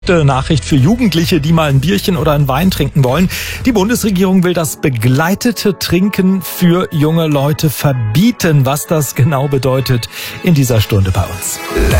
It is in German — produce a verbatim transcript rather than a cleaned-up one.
Nachricht für Jugendliche, die mal ein Bierchen oder einen Wein trinken wollen. Die Bundesregierung will das begleitete Trinken für junge Leute verbieten. Was das genau bedeutet, in dieser Stunde bei uns.